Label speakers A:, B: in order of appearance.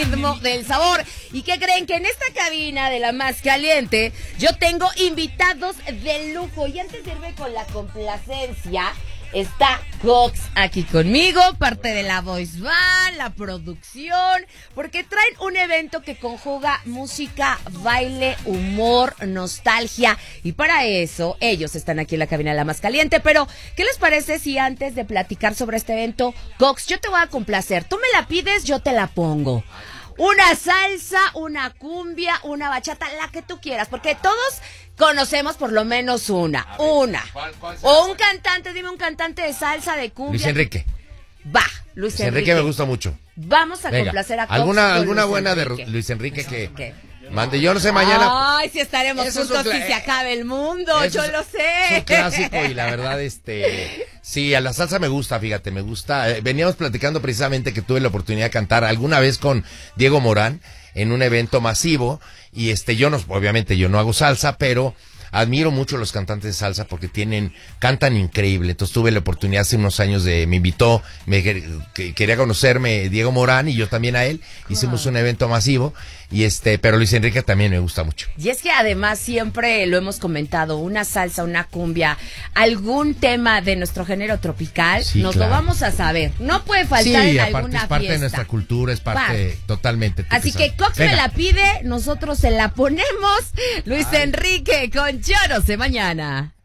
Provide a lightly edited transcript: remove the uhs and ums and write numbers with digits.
A: ritmo, del sabor. ¿Y qué creen? Que en esta cabina de la más caliente yo tengo invitados de lujo. Y antes de irme con la complacencia, está Cox aquí conmigo, parte de la Voice Band, la producción, porque traen un evento que conjuga música, baile, humor, nostalgia, y para eso ellos están aquí en la cabina de la más caliente. Pero, ¿qué les parece si antes de platicar sobre este evento, Cox, yo te voy a complacer, tú me la pides, yo te la pongo? Una salsa, una cumbia, una bachata, la que tú quieras, porque todos conocemos por lo menos una. ¿Cuál o un cantante, dime un cantante de salsa, de cumbia.
B: Luis Enrique.
A: Va, Luis Enrique
B: me gusta mucho.
A: Vamos a complacer a Cox.
B: ¿Alguna buena Enrique? De Luis Enrique que mande? Yo no sé, mañana.
A: Ay, si estaremos juntos si se acabe el mundo, yo lo sé.
B: Es un clásico y la verdad, sí, a la salsa me gusta, fíjate, me gusta. Veníamos platicando precisamente que tuve la oportunidad de cantar alguna vez con Diego Morán en un evento masivo y obviamente yo no hago salsa, pero admiro mucho a los cantantes de salsa porque cantan increíble. Entonces tuve la oportunidad hace unos años me invitó, quería conocerme Diego Morán y yo también a él. Hicimos un evento masivo y pero Luis Enrique también me gusta mucho.
A: Y es que además siempre lo hemos comentado, una salsa, una cumbia, algún tema de nuestro género tropical, sí, nos lo vamos a saber. No puede faltar en alguna fiesta.
B: Es parte de nuestra cultura, es parte totalmente.
A: Así que Cox me la pide, nosotros se la ponemos. Luis Enrique con Yo No Sé Mañana.